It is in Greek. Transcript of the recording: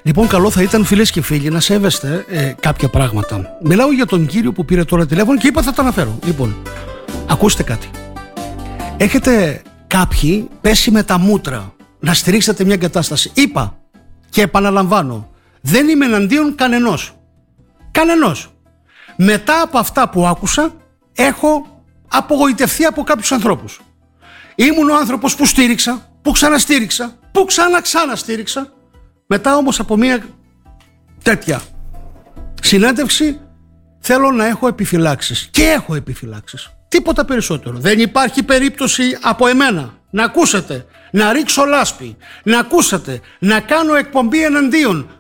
Λοιπόν, καλό θα ήταν, φίλες και φίλοι, να σέβεστε κάποια πράγματα. Μιλάω για τον κύριο που πήρε τώρα τηλέφωνο και είπα θα το αναφέρω. Λοιπόν, ακούστε κάτι. Έχετε κάποιοι πέσει με τα μούτρα να στηρίξετε μια κατάσταση. Είπα και επαναλαμβάνω, δεν είμαι εναντίον κανενός. Μετά από αυτά που άκουσα, έχω απογοητευτεί από κάποιους ανθρώπους. Ήμουν ο άνθρωπος που στήριξα, που ξαναστήριξα, που ξαναστήριξα. Μετά όμως από μια τέτοια συνέντευξη θέλω να έχω επιφυλάξεις. Και έχω επιφυλάξεις. Τίποτα περισσότερο. Δεν υπάρχει περίπτωση από εμένα να ακούσετε, να ρίξω λάσπη, να ακούσετε, να κάνω εκπομπή εναντίον